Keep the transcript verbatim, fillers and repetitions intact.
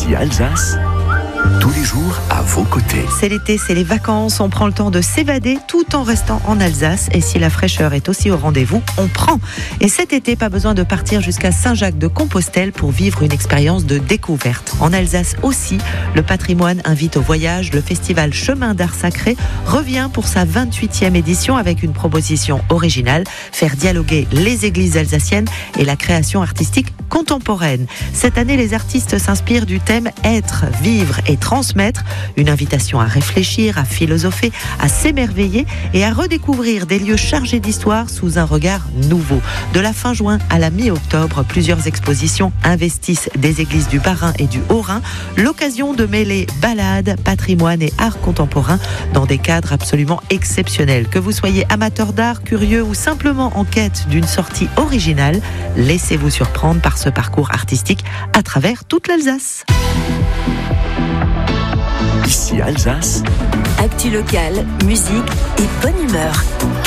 Ici Alsace, tous les jours à vos côtés. C'est l'été, c'est les vacances, on prend le temps de s'évader tout en restant en Alsace. Et si la fraîcheur est aussi au rendez-vous, on prend. Et cet été, pas besoin de partir jusqu'à Saint-Jacques-de-Compostelle pour vivre une expérience de découverte. En Alsace aussi, le patrimoine invite au voyage. Le festival Chemin d'Art Sacré revient pour sa vingt-huitième édition avec une proposition originale, faire dialoguer les églises alsaciennes et la création artistique contemporaine. Cette année, les artistes s'inspirent du thème Être, vivre et transmettre. Une invitation à réfléchir, à philosopher, à s'émerveiller et à redécouvrir des lieux chargés d'histoire sous un regard nouveau. De la fin juin à la mi-octobre, plusieurs expositions investissent des églises du Bas-Rhin et du Haut-Rhin. L'occasion de mêler balade, patrimoine et art contemporain dans des cadres absolument exceptionnels. Que vous soyez amateur d'art, curieux ou simplement en quête d'une sortie originale, laissez-vous surprendre par ce parcours artistique à travers toute l'Alsace. Ici Alsace, actu locale, musique et bonne humeur.